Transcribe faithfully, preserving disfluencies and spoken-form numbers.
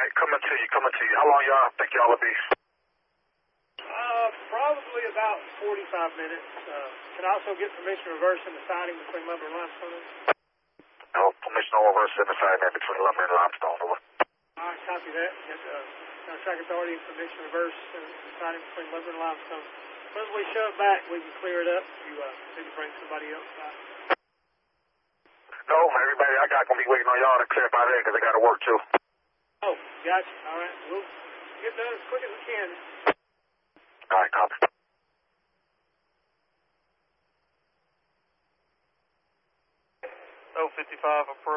right, coming to you, coming to you. How long y'all think y'all will be? Uh, probably about forty-five minutes. Uh, can also get permission reversing the siding between lumber and limestone. No, permission to reverse in the siding between lumber and limestone. Over. All right, copy that. Get uh, our track authority and permission reverse uh, the siding between lumber and limestone. As soon as we shove back, we can clear it up. You uh, need to bring somebody else back. No, everybody I got gonna be waiting on y'all to clear by there because they got to work too. Oh, gotcha. All right, we'll get done as quick as we can. All right, copy. oh fifty-five approved.